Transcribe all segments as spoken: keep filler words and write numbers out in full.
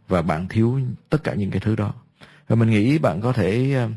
và bạn thiếu tất cả những cái thứ đó. Và mình nghĩ bạn có thể uh,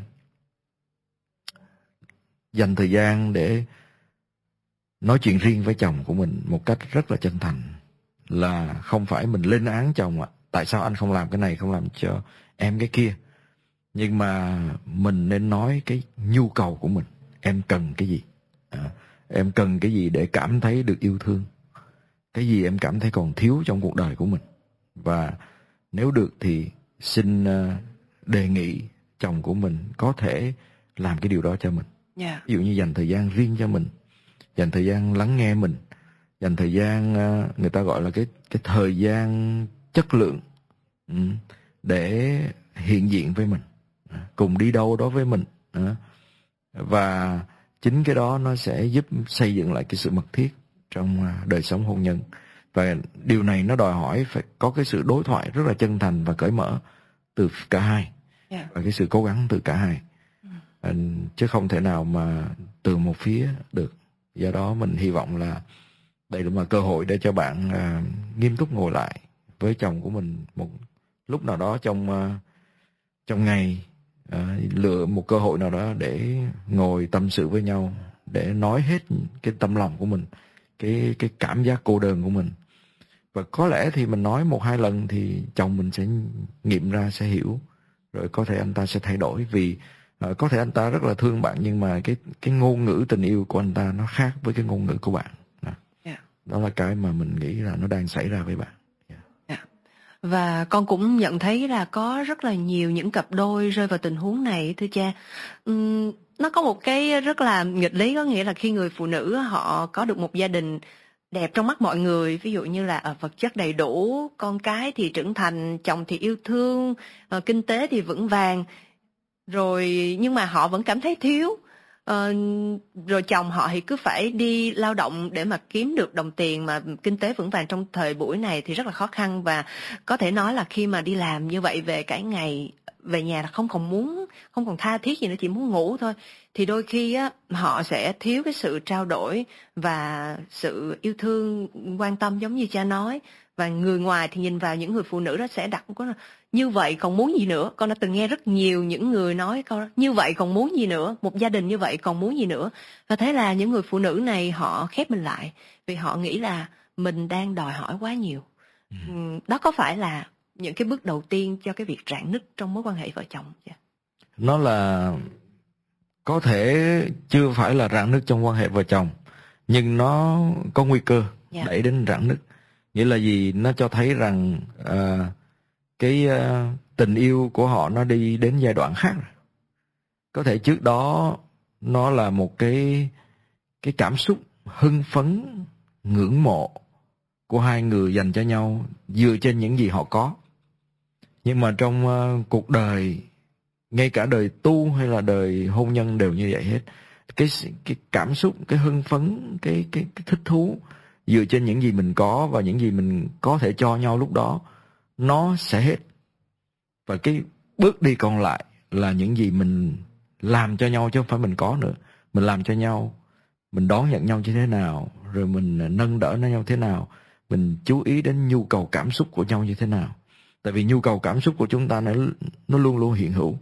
dành thời gian để nói chuyện riêng với chồng của mình một cách rất là chân thành, là không phải mình lên án chồng ạ, tại sao anh không làm cái này, không làm cho em cái kia, nhưng mà mình nên nói cái nhu cầu của mình. Em cần cái gì, à, em cần cái gì để cảm thấy được yêu thương, cái gì em cảm thấy còn thiếu trong cuộc đời của mình, và nếu được thì xin uh, đề nghị chồng của mình có thể làm cái điều đó cho mình. Yeah. Ví dụ như dành thời gian riêng cho mình, dành thời gian lắng nghe mình, dành thời gian uh, người ta gọi là cái cái thời gian chất lượng, um, để hiện diện với mình, uh, cùng đi đâu đó với mình, uh, và chính cái đó nó sẽ giúp xây dựng lại cái sự mật thiết trong uh, đời sống hôn nhân. Và điều này nó đòi hỏi phải có cái sự đối thoại rất là chân thành và cởi mở từ cả hai, yeah. và cái sự cố gắng từ cả hai, ừ. chứ không thể nào mà từ một phía được. Do đó mình hy vọng là đây là một cơ hội để cho bạn uh, nghiêm túc ngồi lại với chồng của mình một lúc nào đó trong uh, trong ngày, uh, lựa một cơ hội nào đó để ngồi tâm sự với nhau, để nói hết cái tâm lòng của mình, cái cái cảm giác cô đơn của mình. Và có lẽ thì mình nói một hai lần thì chồng mình sẽ nghiệm ra, sẽ hiểu, rồi có thể anh ta sẽ thay đổi. Vì uh, có thể anh ta rất là thương bạn, nhưng mà cái cái ngôn ngữ tình yêu của anh ta nó khác với cái ngôn ngữ của bạn. Đó, yeah. đó là cái mà mình nghĩ là nó đang xảy ra với bạn. Yeah. Yeah. Và con cũng nhận thấy là có rất là nhiều những cặp đôi rơi vào tình huống này, thưa cha. Uhm, nó có một cái rất là nghịch lý, có nghĩa là khi người phụ nữ họ có được một gia đình đẹp trong mắt mọi người, ví dụ như là ở vật chất đầy đủ, con cái thì trưởng thành, chồng thì yêu thương, uh, kinh tế thì vững vàng, rồi nhưng mà họ vẫn cảm thấy thiếu. Uh, rồi chồng họ thì cứ phải đi lao động để mà kiếm được đồng tiền, mà kinh tế vững vàng trong thời buổi này thì rất là khó khăn. Và có thể nói là khi mà đi làm như vậy về cả ngày, về nhà là không còn muốn, không còn tha thiết gì nữa, chỉ muốn ngủ thôi. Thì đôi khi á, họ sẽ thiếu cái sự trao đổi và sự yêu thương, quan tâm giống như cha nói. Và người ngoài thì nhìn vào những người phụ nữ đó sẽ đặt một câu là như vậy còn muốn gì nữa. Con đã từng nghe rất nhiều những người nói câu đó, như vậy còn muốn gì nữa, một gia đình như vậy còn muốn gì nữa. Và thế là những người phụ nữ này họ khép mình lại, vì họ nghĩ là mình đang đòi hỏi quá nhiều. ừ. Đó có phải là những cái bước đầu tiên cho cái việc rạn nứt trong mối quan hệ vợ chồng? Nó là có thể chưa phải là rạn nứt trong quan hệ vợ chồng, nhưng nó có nguy cơ yeah. đẩy đến rạn nứt. Nghĩa là gì? Nó cho thấy rằng uh, cái uh, tình yêu của họ nó đi đến giai đoạn khác rồi. Có thể trước đó nó là một cái cái cảm xúc hưng phấn, ngưỡng mộ của hai người dành cho nhau dựa trên những gì họ có. Nhưng mà trong uh, cuộc đời, ngay cả đời tu hay là đời hôn nhân đều như vậy hết. Cái cái cảm xúc, cái hưng phấn, cái cái, cái thích thú dựa trên những gì mình có và những gì mình có thể cho nhau lúc đó, nó sẽ hết. Và cái bước đi còn lại là những gì mình làm cho nhau, chứ không phải mình có nữa. Mình làm cho nhau, mình đón nhận nhau như thế nào, rồi mình nâng đỡ nhau thế nào, mình chú ý đến nhu cầu cảm xúc của nhau như thế nào. Tại vì nhu cầu cảm xúc của chúng ta nó, nó luôn luôn hiện hữu.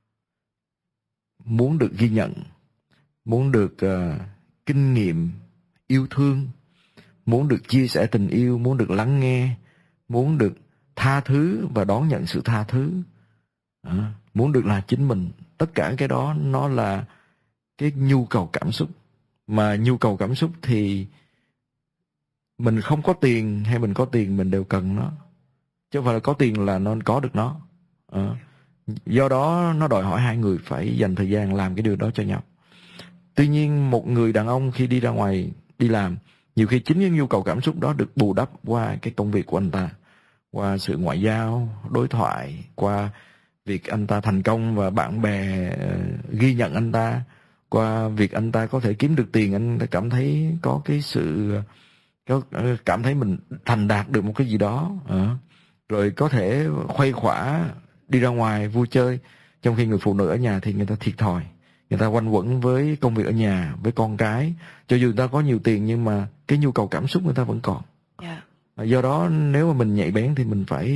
Muốn được ghi nhận, muốn được uh, kinh nghiệm yêu thương, muốn được chia sẻ tình yêu, muốn được lắng nghe, muốn được tha thứ và đón nhận sự tha thứ, à, muốn được là chính mình. Tất cả cái đó nó là cái nhu cầu cảm xúc. Mà nhu cầu cảm xúc thì mình không có tiền hay mình có tiền mình đều cần nó, chứ không phải là có tiền là nó có được nó. à, Do đó nó đòi hỏi hai người phải dành thời gian làm cái điều đó cho nhau. Tuy nhiên một người đàn ông khi đi ra ngoài đi làm, nhiều khi chính những nhu cầu cảm xúc đó được bù đắp qua cái công việc của anh ta, qua sự ngoại giao, đối thoại, qua việc anh ta thành công và bạn bè ghi nhận anh ta, qua việc anh ta có thể kiếm được tiền, anh ta cảm thấy có cái sự có cảm thấy mình thành đạt được một cái gì đó, à, rồi có thể khuây khỏa đi ra ngoài vui chơi. Trong khi người phụ nữ ở nhà thì người ta thiệt thòi, người ta quanh quẩn với công việc ở nhà, với con cái. Cho dù người ta có nhiều tiền nhưng mà cái nhu cầu cảm xúc người ta vẫn còn. Yeah. Do đó nếu mà mình nhạy bén thì mình phải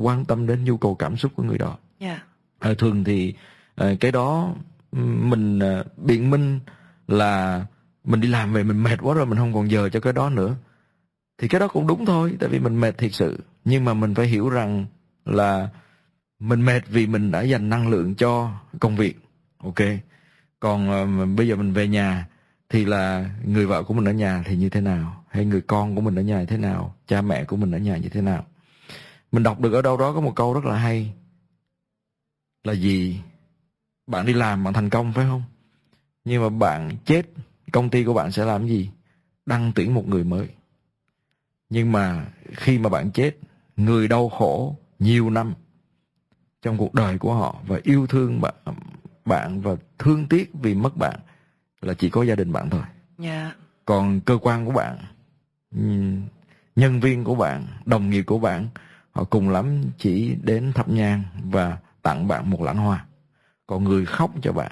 quan tâm đến nhu cầu cảm xúc của người đó. Yeah. À, thường thì à, cái đó mình à, biện minh là mình đi làm về mình mệt quá rồi, mình không còn giờ cho cái đó nữa. Thì cái đó cũng đúng thôi, tại vì mình mệt thiệt sự. Nhưng mà mình phải hiểu rằng là mình mệt vì mình đã dành năng lượng cho công việc. Ok. Còn à, bây giờ mình về nhà thì là người vợ của mình ở nhà thì như thế nào, hay người con của mình ở nhà như thế nào, cha mẹ của mình ở nhà như thế nào. Mình đọc được ở đâu đó có một câu rất là hay, là gì? Bạn đi làm bạn thành công phải không? Nhưng mà bạn chết, công ty của bạn sẽ làm gì? Đăng tuyển một người mới. Nhưng mà khi mà bạn chết, người đau khổ nhiều năm trong cuộc đời của họ và yêu thương bạn, bạn và thương tiếc vì mất bạn là chỉ có gia đình bạn thôi. Yeah. Còn cơ quan của bạn, nhân viên của bạn, đồng nghiệp của bạn, họ cùng lắm chỉ đến thắp nhang và tặng bạn một lẵng hoa. Còn người khóc cho bạn,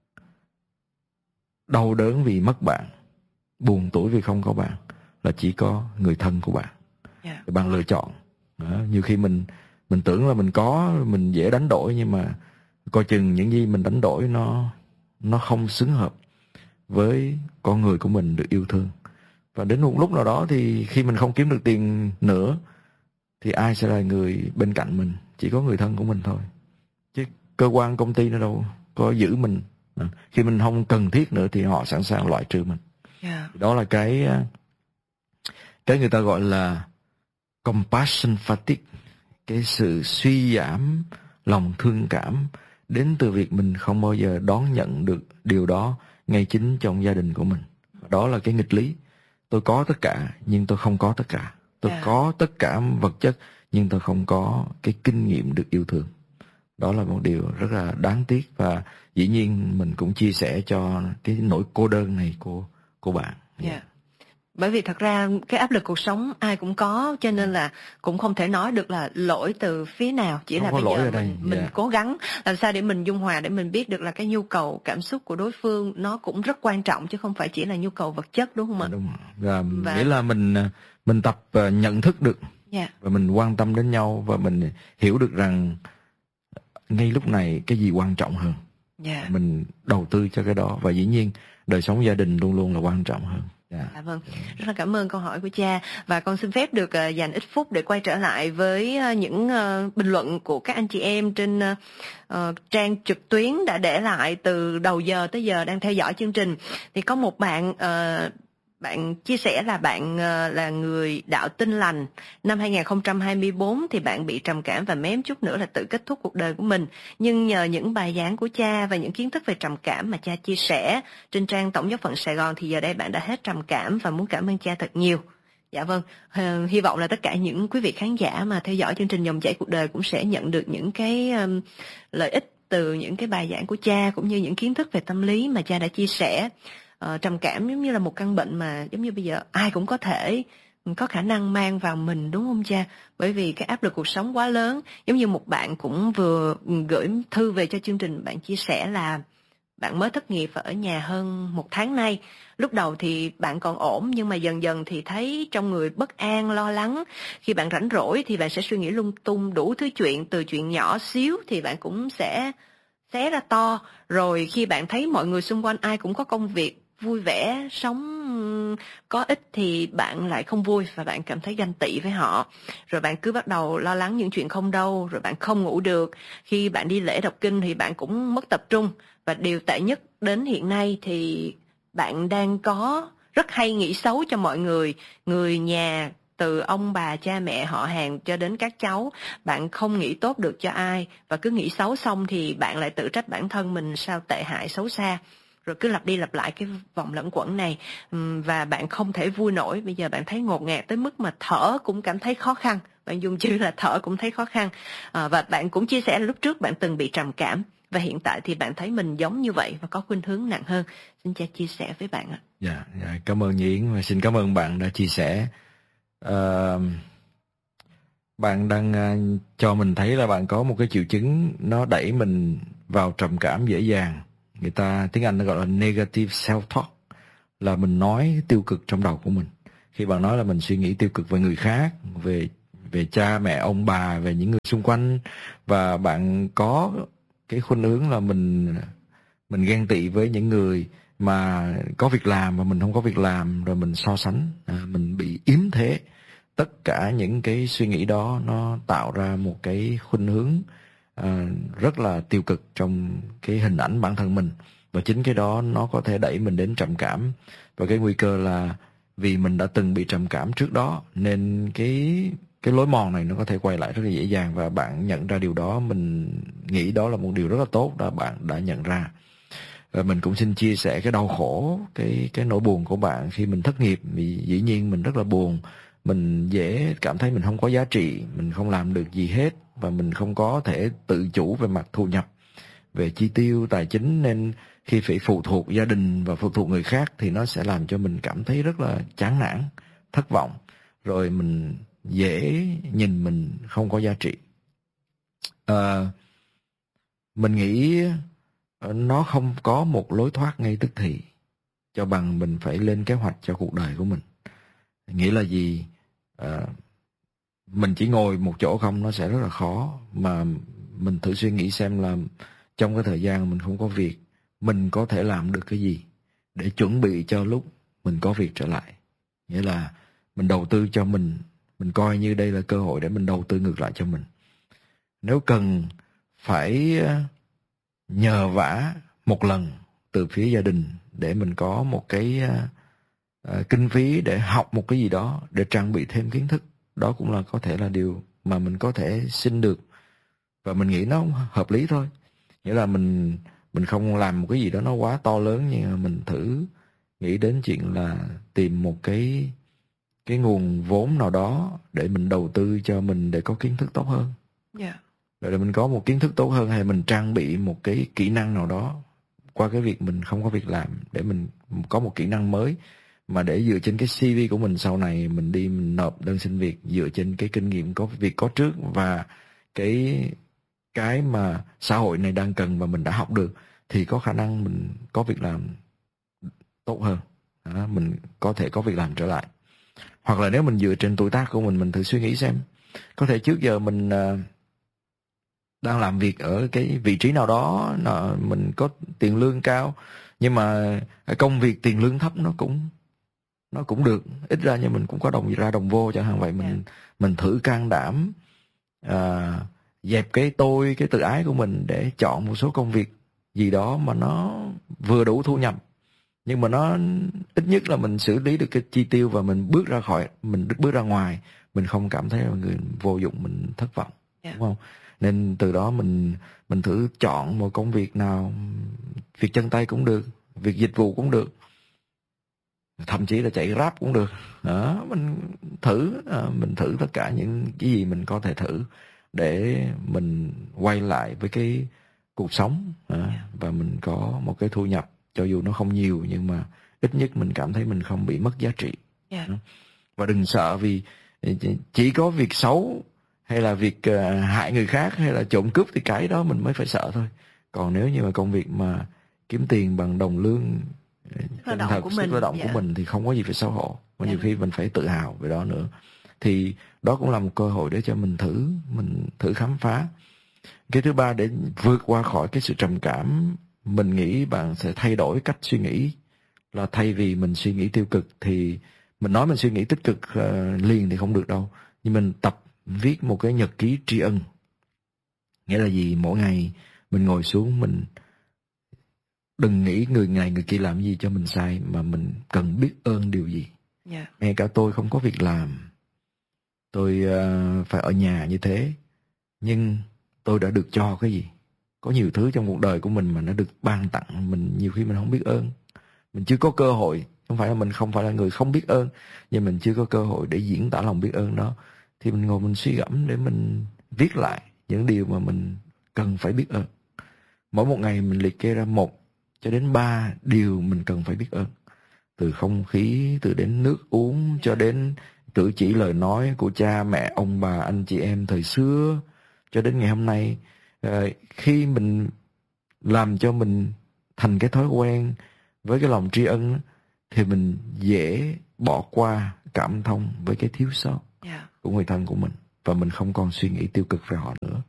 đau đớn vì mất bạn, buồn tủi vì không có bạn, là chỉ có người thân của bạn. Yeah. Thì bạn lựa chọn. Đó, nhiều khi mình mình tưởng là mình có, mình dễ đánh đổi, nhưng mà coi chừng những gì mình đánh đổi nó nó không xứng hợp với con người của mình được yêu thương. Và đến một lúc nào đó thì khi mình không kiếm được tiền nữa thì ai sẽ là người bên cạnh mình? Chỉ có người thân của mình thôi. Chứ cơ quan công ty nó đâu có giữ mình. Khi mình không cần thiết nữa thì họ sẵn sàng loại trừ mình. Yeah. Đó là cái cái người ta gọi là compassion fatigue, cái sự suy giảm lòng thương cảm đến từ việc mình không bao giờ đón nhận được điều đó ngay chính trong gia đình của mình. Đó là cái nghịch lý. Tôi có tất cả nhưng tôi không có tất cả. Tôi yeah. có tất cả vật chất nhưng tôi không có cái kinh nghiệm được yêu thương. Đó là một điều rất là đáng tiếc, và dĩ nhiên mình cũng chia sẻ cho cái nỗi cô đơn này của của bạn. Yeah. Yeah. Bởi vì thật ra cái áp lực cuộc sống ai cũng có, cho nên là cũng không thể nói được là lỗi từ phía nào. Chỉ không là bây giờ mình, đây. mình yeah. cố gắng làm sao để mình dung hòa, để mình biết được là cái nhu cầu cảm xúc của đối phương nó cũng rất quan trọng, chứ không phải chỉ là nhu cầu vật chất, đúng không ạ? Đúng. Và, và nghĩa là mình mình tập nhận thức được yeah. và mình quan tâm đến nhau, và mình hiểu được rằng ngay lúc này cái gì quan trọng hơn. Yeah. Mình đầu tư cho cái đó, và dĩ nhiên đời sống gia đình luôn luôn là quan trọng hơn. Yeah. Dạ vâng, rất là cảm ơn câu hỏi của cha, và con xin phép được uh, dành ít phút để quay trở lại với uh, những uh, bình luận của các anh chị em trên uh, uh, trang trực tuyến đã để lại từ đầu giờ tới giờ đang theo dõi chương trình. Thì có một bạn uh, bạn chia sẻ là bạn uh, là người đạo Tin Lành. Năm hai không hai tư thì bạn bị trầm cảm và mém chút nữa là tự kết thúc cuộc đời của mình. Nhưng nhờ những bài giảng của cha và những kiến thức về trầm cảm mà cha chia sẻ trên trang Tổng giáo phận Sài Gòn thì giờ đây bạn đã hết trầm cảm và muốn cảm ơn cha thật nhiều. Dạ vâng, uh, hy vọng là tất cả những quý vị khán giả mà theo dõi chương trình Dòng chảy cuộc đời cũng sẽ nhận được những cái um, lợi ích từ những cái bài giảng của cha, cũng như những kiến thức về tâm lý mà cha đã chia sẻ. Uh, trầm cảm giống như là một căn bệnh mà giống như bây giờ ai cũng có thể có khả năng mang vào mình, đúng không cha? Bởi vì cái áp lực cuộc sống quá lớn. Giống như một bạn cũng vừa gửi thư về cho chương trình, bạn chia sẻ là bạn mới thất nghiệp và ở nhà hơn một tháng nay. Lúc đầu thì bạn còn ổn, nhưng mà dần dần thì thấy trong người bất an, lo lắng. Khi bạn rảnh rỗi thì bạn sẽ suy nghĩ lung tung đủ thứ chuyện, từ chuyện nhỏ xíu thì bạn cũng sẽ xé ra to. Rồi khi bạn thấy mọi người xung quanh ai cũng có công việc vui vẻ, sống có ích thì bạn lại không vui và bạn cảm thấy ganh tị với họ. Rồi bạn cứ bắt đầu lo lắng những chuyện không đâu, rồi bạn không ngủ được. Khi bạn đi lễ đọc kinh thì bạn cũng mất tập trung. Và điều tệ nhất đến hiện nay thì bạn đang có rất hay nghĩ xấu cho mọi người, người nhà, từ ông bà, cha mẹ, họ hàng cho đến các cháu. Bạn không nghĩ tốt được cho ai, và cứ nghĩ xấu xong thì bạn lại tự trách bản thân mình sao tệ hại xấu xa. Rồi cứ lặp đi lặp lại cái vòng lẩn quẩn này, và bạn không thể vui nổi. Bây giờ bạn thấy ngột ngạt tới mức mà thở cũng cảm thấy khó khăn. Bạn dùng chữ là thở cũng thấy khó khăn. À, và bạn cũng chia sẻ là lúc trước bạn từng bị trầm cảm, và hiện tại thì bạn thấy mình giống như vậy và có khuynh hướng nặng hơn. Xin cha chia sẻ với bạn ạ. Dạ, dạ, cảm ơn Yến, và xin cảm ơn bạn đã chia sẻ. Uh, bạn đang uh, cho mình thấy là bạn có một cái triệu chứng nó đẩy mình vào trầm cảm dễ dàng. Người ta tiếng Anh nó gọi là negative self-talk, là mình nói tiêu cực trong đầu của mình. Khi bạn nói là mình suy nghĩ tiêu cực về người khác, về về cha mẹ ông bà, về những người xung quanh, và bạn có cái khuynh hướng là mình mình ghen tị với những người mà có việc làm và mình không có việc làm, rồi mình so sánh, à, mình bị yếm thế. Tất cả những cái suy nghĩ đó nó tạo ra một cái khuynh hướng à, rất là tiêu cực trong cái hình ảnh bản thân mình, và chính cái đó nó có thể đẩy mình đến trầm cảm. Và cái nguy cơ là vì mình đã từng bị trầm cảm trước đó, nên cái cái lối mòn này nó có thể quay lại rất là dễ dàng, và bạn nhận ra điều đó, mình nghĩ đó là một điều rất là tốt đó bạn đã nhận ra. Và mình cũng xin chia sẻ cái đau khổ, cái cái nỗi buồn của bạn khi mình thất nghiệp. Vì dĩ nhiên mình rất là buồn, mình dễ cảm thấy mình không có giá trị, mình không làm được gì hết, và mình không có thể tự chủ về mặt thu nhập, về chi tiêu tài chính, nên khi phải phụ thuộc gia đình và phụ thuộc người khác thì nó sẽ làm cho mình cảm thấy rất là chán nản, thất vọng, rồi mình dễ nhìn mình không có giá trị. À, mình nghĩ nó không có một lối thoát ngay tức thì, cho bằng mình phải lên kế hoạch cho cuộc đời của mình. Nghĩa là gì? À, mình chỉ ngồi một chỗ không nó sẽ rất là khó, mà mình thử suy nghĩ xem là trong cái thời gian mình không có việc, mình có thể làm được cái gì để chuẩn bị cho lúc mình có việc trở lại. Nghĩa là mình đầu tư cho mình, mình coi như đây là cơ hội để mình đầu tư ngược lại cho mình. Nếu cần phải nhờ vả một lần từ phía gia đình để mình có một cái uh, kinh phí để học một cái gì đó, để trang bị thêm kiến thức, đó cũng là có thể là điều mà mình có thể xin được, và mình nghĩ nó hợp lý thôi. Nghĩa là mình mình không làm một cái gì đó nó quá to lớn, nhưng mà mình thử nghĩ đến chuyện là tìm một cái cái nguồn vốn nào đó để mình đầu tư cho mình để có kiến thức tốt hơn. Yeah. Rồi là mình có một kiến thức tốt hơn, hay mình trang bị một cái kỹ năng nào đó qua cái việc mình không có việc làm, để mình có một kỹ năng mới, mà để dựa trên cái xê vê của mình sau này mình đi mình nộp đơn xin việc, dựa trên cái kinh nghiệm có việc có trước và cái cái mà xã hội này đang cần và mình đã học được, thì có khả năng mình có việc làm tốt hơn, đó, mình có thể có việc làm trở lại. Hoặc là nếu mình dựa trên tuổi tác của mình, mình thử suy nghĩ xem, có thể trước giờ mình uh, đang làm việc ở cái vị trí nào đó, nó, mình có tiền lương cao, nhưng mà công việc tiền lương thấp nó cũng nó cũng được, ít ra nhưng mình cũng có đồng ra đồng vô chẳng hạn vậy. Mình yeah. mình thử can đảm uh, dẹp cái tôi, cái tự ái của mình để chọn một số công việc gì đó mà nó vừa đủ thu nhập, nhưng mà nó ít nhất là mình xử lý được cái chi tiêu, và mình bước ra khỏi, mình bước ra ngoài, mình không cảm thấy là người vô dụng, mình thất vọng, yeah. đúng không? Nên từ đó mình mình thử chọn một công việc nào, việc chân tay cũng được, việc dịch vụ cũng được, thậm chí là chạy Grab cũng được. Đó, mình thử mình thử tất cả những cái gì mình có thể thử để mình quay lại với cái cuộc sống, và mình có một cái thu nhập, cho dù nó không nhiều, nhưng mà ít nhất mình cảm thấy mình không bị mất giá trị. Yeah. Và đừng sợ vì chỉ có việc xấu hay là việc uh, hại người khác hay là trộm cướp thì cái đó mình mới phải sợ thôi. Còn nếu như mà công việc mà kiếm tiền bằng đồng lương lao động thật, của mình, sức lao động yeah. của mình thì không có gì phải xấu hổ. Và yeah. nhiều khi mình phải tự hào về đó nữa. Thì đó cũng là một cơ hội để cho mình thử, mình thử khám phá. Cái thứ ba, để vượt qua khỏi cái sự trầm cảm, mình nghĩ bạn sẽ thay đổi cách suy nghĩ. Là thay vì mình suy nghĩ tiêu cực thì mình nói mình suy nghĩ tích cực uh, liền thì không được đâu. Nhưng mình tập viết một cái nhật ký tri ân. Nghĩa là gì? Mỗi ngày mình ngồi xuống, mình đừng nghĩ người này người kia làm gì cho mình sai, mà mình cần biết ơn điều gì. Yeah. Ngay cả tôi không có việc làm, tôi uh, phải ở nhà như thế, nhưng tôi đã được cho cái gì. Có nhiều thứ trong cuộc đời của mình mà nó được ban tặng, mình nhiều khi mình không biết ơn. Mình chưa có cơ hội, không phải là mình không phải là người không biết ơn, nhưng mình chưa có cơ hội để diễn tả lòng biết ơn đó. Thì mình ngồi mình suy gẫm để mình viết lại những điều mà mình cần phải biết ơn. Mỗi một ngày mình liệt kê ra một cho đến ba điều mình cần phải biết ơn. Từ không khí, từ đến nước uống, cho đến cử chỉ lời nói của cha mẹ, ông bà, anh chị em thời xưa, cho đến ngày hôm nay. À, khi mình làm cho mình thành cái thói quen với cái lòng tri ân, thì mình dễ bỏ qua cảm thông với cái thiếu sót yeah. của người thân của mình. và mình không còn suy nghĩ tiêu cực về họ nữa.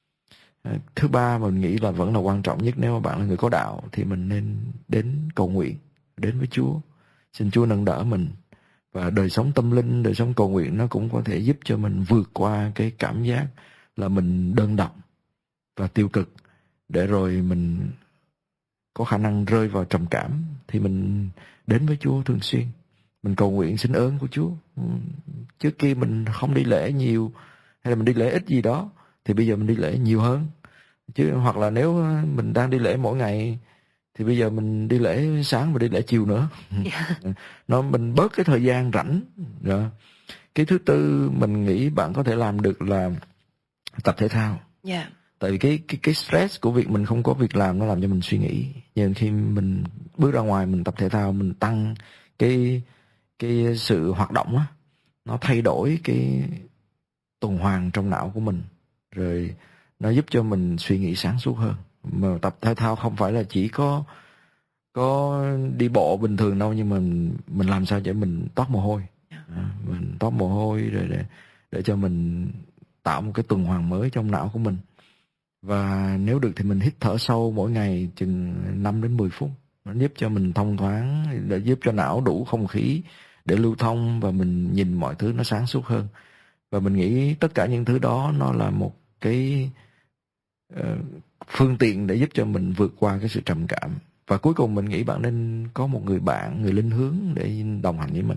Thứ ba mình nghĩ là vẫn là quan trọng nhất, nếu mà bạn là người có đạo thì mình nên đến cầu nguyện, đến với Chúa, xin Chúa nâng đỡ mình. Và đời sống tâm linh, đời sống cầu nguyện nó cũng có thể giúp cho mình vượt qua cái cảm giác là mình đơn độc và tiêu cực, để rồi mình có khả năng rơi vào trầm cảm. Thì mình đến với Chúa thường xuyên, mình cầu nguyện xin ơn của Chúa. Trước kia mình không đi lễ nhiều, hay là mình đi lễ ít gì đó, thì bây giờ mình đi lễ nhiều hơn. Chứ hoặc là nếu mình đang đi lễ mỗi ngày thì bây giờ mình đi lễ sáng và đi lễ chiều nữa. Yeah. Nó mình bớt cái thời gian rảnh rồi. Cái thứ tư mình nghĩ bạn có thể làm được là tập thể thao. Yeah. Tại vì cái cái cái stress của việc mình không có việc làm nó làm cho mình suy nghĩ. Nhưng khi mình bước ra ngoài mình tập thể thao, mình tăng cái cái sự hoạt động á, nó thay đổi cái tuần hoàn trong não của mình, rồi nó giúp cho mình suy nghĩ sáng suốt hơn. Mà tập thể thao không phải là chỉ có có đi bộ bình thường đâu, nhưng mà mình, mình làm sao để mình toát mồ hôi, à, mình toát mồ hôi rồi để để cho mình tạo một cái tuần hoàn mới trong não của mình. Và nếu được thì mình hít thở sâu mỗi ngày chừng năm đến mười phút. Nó giúp cho mình thông thoáng, để giúp cho não đủ không khí để lưu thông, và mình nhìn mọi thứ nó sáng suốt hơn. Và mình nghĩ tất cả những thứ đó nó là một cái uh, phương tiện để giúp cho mình vượt qua cái sự trầm cảm. Và cuối cùng mình nghĩ bạn nên có một người bạn, người linh hướng để đồng hành với mình.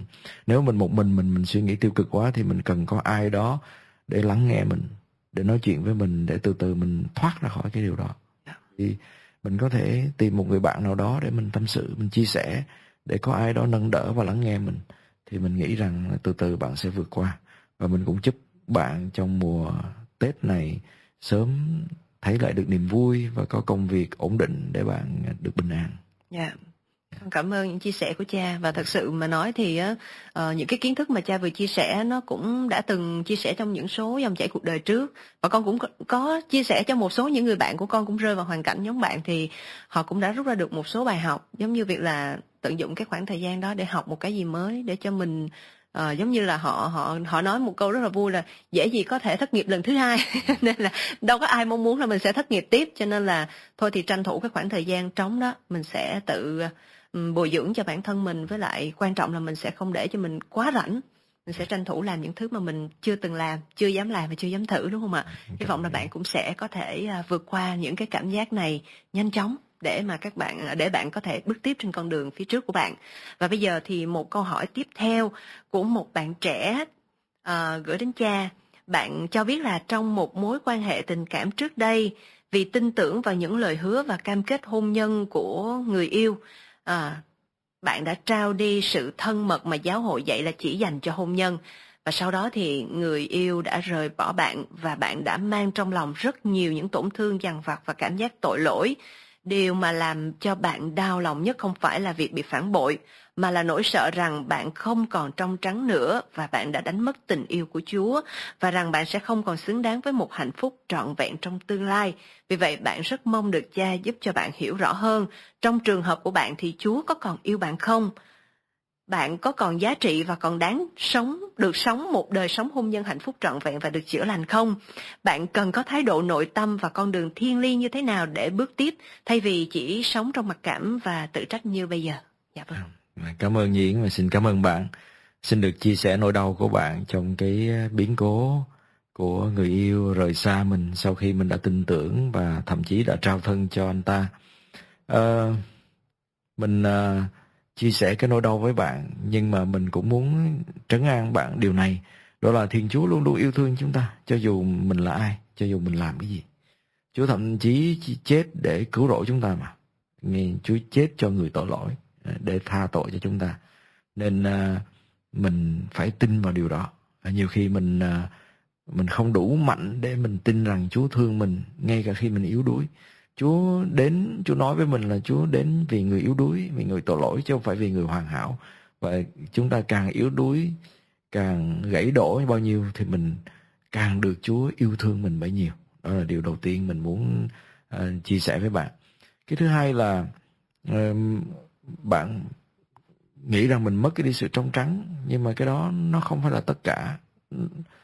Nếu mình một mình mình mình suy nghĩ tiêu cực quá thì mình cần có ai đó để lắng nghe mình, để nói chuyện với mình, để từ từ mình thoát ra khỏi cái điều đó. Thì mình có thể tìm một người bạn nào đó để mình tâm sự, mình chia sẻ, để có ai đó nâng đỡ và lắng nghe mình. Thì mình nghĩ rằng từ từ bạn sẽ vượt qua. Và mình cũng chúc bạn trong mùa Tết này sớm thấy lại được niềm vui và có công việc ổn định để bạn được bình an. Dạ. Yeah. Cảm ơn những chia sẻ của cha. Và thật sự mà nói thì uh, những cái kiến thức mà cha vừa chia sẻ nó cũng đã từng chia sẻ trong những số dòng chảy cuộc đời trước, và con cũng có, có chia sẻ cho một số những người bạn của con cũng rơi vào hoàn cảnh giống bạn, thì họ cũng đã rút ra được một số bài học, giống như việc là tận dụng cái khoảng thời gian đó để học một cái gì mới, để cho mình uh, giống như là họ họ họ nói một câu rất là vui là dễ gì có thể thất nghiệp lần thứ hai. Nên là đâu có ai mong muốn là mình sẽ thất nghiệp tiếp, cho nên là thôi thì tranh thủ cái khoảng thời gian trống đó mình sẽ tự bồi dưỡng cho bản thân mình, với lại quan trọng là mình sẽ không để cho mình quá rảnh, mình sẽ tranh thủ làm những thứ mà mình chưa từng làm, chưa dám làm và chưa dám thử, đúng không ạ? Hy vọng là bạn cũng sẽ có thể vượt qua những cái cảm giác này nhanh chóng, để mà các bạn để bạn có thể bước tiếp trên con đường phía trước của bạn. Và bây giờ thì một câu hỏi tiếp theo của một bạn trẻ uh, gửi đến cha. Bạn cho biết là trong một mối quan hệ tình cảm trước đây, vì tin tưởng vào những lời hứa và cam kết hôn nhân của người yêu, À, bạn đã trao đi sự thân mật mà giáo hội dạy là chỉ dành cho hôn nhân, và sau đó thì người yêu đã rời bỏ bạn, và bạn đã mang trong lòng rất nhiều những tổn thương dằn vặt và cảm giác tội lỗi. Điều mà làm cho bạn đau lòng nhất không phải là việc bị phản bội, mà là nỗi sợ rằng bạn không còn trong trắng nữa, và bạn đã đánh mất tình yêu của Chúa, và rằng bạn sẽ không còn xứng đáng với một hạnh phúc trọn vẹn trong tương lai. Vì vậy bạn rất mong được cha giúp cho bạn hiểu rõ hơn, trong trường hợp của bạn thì Chúa có còn yêu bạn không? Bạn có còn giá trị và còn đáng sống, được sống một đời sống hôn nhân hạnh phúc trọn vẹn và được chữa lành không? Bạn cần có thái độ nội tâm và con đường thiêng liêng như thế nào để bước tiếp, thay vì chỉ sống trong mặc cảm và tự trách như bây giờ? Dạ vâng. Cảm ơn Diễn và xin cảm ơn bạn. Xin được chia sẻ nỗi đau của bạn trong cái biến cố của người yêu rời xa mình sau khi mình đã tin tưởng và thậm chí đã trao thân cho anh ta. À, mình uh, chia sẻ cái nỗi đau với bạn, nhưng mà mình cũng muốn trấn an bạn điều này, đó là Thiên Chúa luôn luôn yêu thương chúng ta, cho dù mình là ai, cho dù mình làm cái gì. Chúa thậm chí chết để cứu rỗi chúng ta mà. Nghe Chúa chết cho người tội lỗi, để tha tội cho chúng ta. Nên uh, mình phải tin vào điều đó. Nhiều khi mình uh, mình không đủ mạnh để mình tin rằng Chúa thương mình, ngay cả khi mình yếu đuối. Chúa đến, Chúa nói với mình là Chúa đến vì người yếu đuối, vì người tội lỗi, chứ không phải vì người hoàn hảo. Và chúng ta càng yếu đuối, càng gãy đổ bao nhiêu thì mình càng được Chúa yêu thương mình bấy nhiêu. Đó là điều đầu tiên mình muốn uh, chia sẻ với bạn. Cái thứ hai là uh, bạn nghĩ rằng mình mất cái đi sự trong trắng, nhưng mà cái đó nó không phải là tất cả.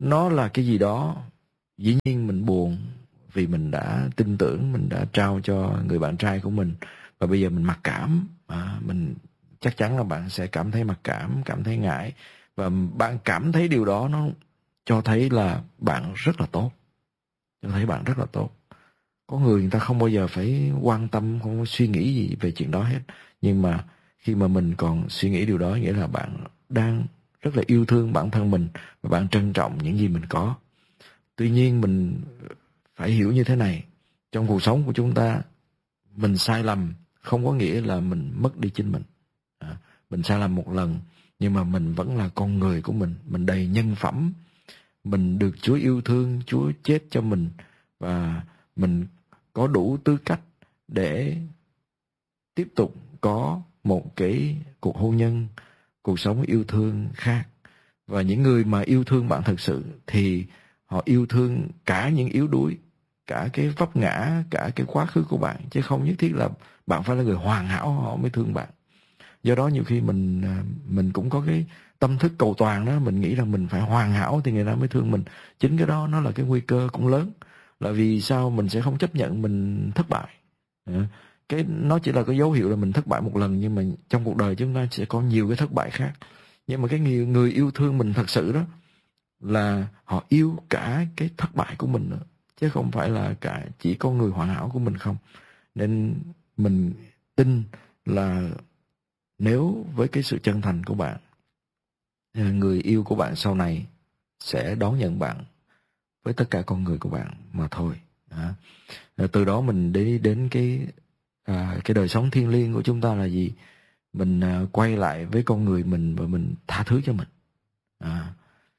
nó là cái gì đó, dĩ nhiên mình buồn vì mình đã tin tưởng, mình đã trao cho người bạn trai của mình và bây giờ mình mặc cảm. À, mình chắc chắn là bạn sẽ cảm thấy mặc cảm, cảm thấy ngại, và bạn cảm thấy điều đó nó cho thấy là bạn rất là tốt, cho thấy bạn rất là tốt. Có người người ta không bao giờ phải quan tâm, không có suy nghĩ gì về chuyện đó hết, nhưng mà khi mà mình còn suy nghĩ điều đó, nghĩa là bạn đang rất là yêu thương bản thân mình và bạn trân trọng những gì mình có. Tuy nhiên mình phải hiểu như thế này, trong cuộc sống của chúng ta, mình sai lầm không có nghĩa là mình mất đi chính mình. À, mình sai lầm một lần nhưng mà mình vẫn là con người của mình, mình đầy nhân phẩm, mình được Chúa yêu thương, Chúa chết cho mình và mình có đủ tư cách để tiếp tục có một cái cuộc hôn nhân, cuộc sống yêu thương khác. Và những người mà yêu thương bạn thật sự thì họ yêu thương cả những yếu đuối, cả cái vấp ngã, cả cái quá khứ của bạn, chứ không nhất thiết là bạn phải là người hoàn hảo họ mới thương bạn. Do đó nhiều khi mình mình cũng có cái tâm thức cầu toàn đó, mình nghĩ rằng mình phải hoàn hảo thì người ta mới thương mình. Chính cái đó nó là cái nguy cơ cũng lớn, là vì sao mình sẽ không chấp nhận mình thất bại. Cái nó chỉ là cái dấu hiệu là mình thất bại một lần, nhưng mà trong cuộc đời chúng ta sẽ có nhiều cái thất bại khác. Nhưng mà cái người, người yêu thương mình thật sự đó là họ yêu cả cái thất bại của mình nữa, chứ không phải là cả chỉ có người hoàn hảo của mình không. Nên mình tin là nếu với cái sự chân thành của bạn, người yêu của bạn sau này sẽ đón nhận bạn với tất cả con người của bạn mà thôi. À, từ đó mình đi đến cái à, cái đời sống thiêng liêng của chúng ta là gì? Mình à, quay lại với con người mình và mình tha thứ cho mình. À,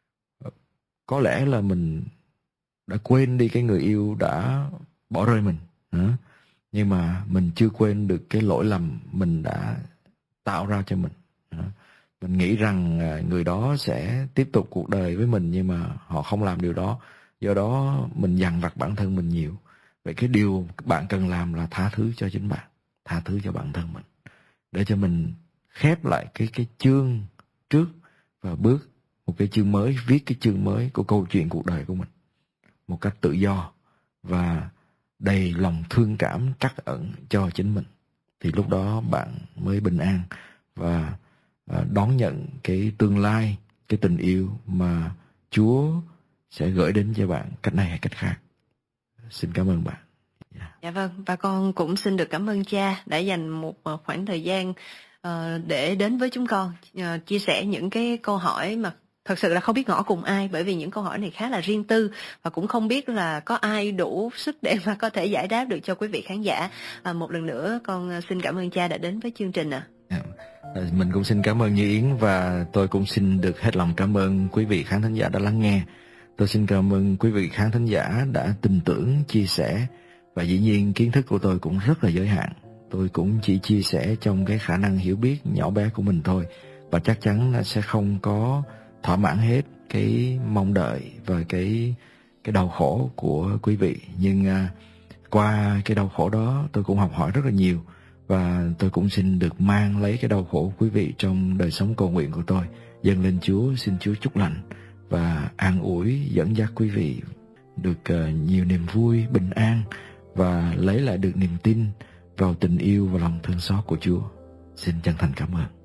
có lẽ là mình đã quên đi cái người yêu đã bỏ rơi mình, à, nhưng mà mình chưa quên được cái lỗi lầm mình đã tạo ra cho mình. À, mình nghĩ rằng người đó sẽ tiếp tục cuộc đời với mình, nhưng mà họ không làm điều đó. Do đó mình dằn vặt bản thân mình nhiều. Vậy cái điều bạn cần làm là tha thứ cho chính bạn, tha thứ cho bản thân mình, để cho mình khép lại cái cái chương trước và bước một cái chương mới, viết cái chương mới của câu chuyện cuộc đời của mình một cách tự do và đầy lòng thương cảm trắc ẩn cho chính mình. Thì lúc đó bạn mới bình an và đón nhận cái tương lai, cái tình yêu mà Chúa sẽ gửi đến cho bạn cách này hay cách khác. Xin cảm ơn bạn. Yeah. Dạ vâng, và con cũng xin được cảm ơn cha đã dành một khoảng thời gian uh, để đến với chúng con, uh, chia sẻ những cái câu hỏi mà thật sự là không biết ngỏ cùng ai, bởi vì những câu hỏi này khá là riêng tư và cũng không biết là có ai đủ sức để mà có thể giải đáp được cho quý vị khán giả. Uh, một lần nữa con xin cảm ơn cha đã đến với chương trình ạ. À. Yeah. Mình cũng xin cảm ơn Như Yến, và tôi cũng xin được hết lòng cảm ơn quý vị khán thính giả đã lắng nghe. Tôi xin cảm ơn quý vị khán thính giả đã tin tưởng, chia sẻ, và dĩ nhiên kiến thức của tôi cũng rất là giới hạn. Tôi cũng chỉ chia sẻ trong cái khả năng hiểu biết nhỏ bé của mình thôi, và chắc chắn là sẽ không có thỏa mãn hết cái mong đợi và cái cái đau khổ của quý vị. Nhưng à, qua cái đau khổ đó tôi cũng học hỏi rất là nhiều, và tôi cũng xin được mang lấy cái đau khổ của quý vị trong đời sống cầu nguyện của tôi, dâng lên Chúa, xin Chúa chúc lành và an ủi, dẫn dắt quý vị được uh, nhiều niềm vui, bình an, và lấy lại được niềm tin vào tình yêu và lòng thương xót của Chúa. Xin chân thành cảm ơn.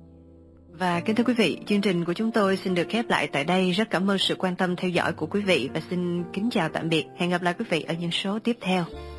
Và kính thưa quý vị, chương trình của chúng tôi xin được khép lại tại đây. Rất cảm ơn sự quan tâm theo dõi của quý vị và xin kính chào tạm biệt. Hẹn gặp lại quý vị ở những số tiếp theo.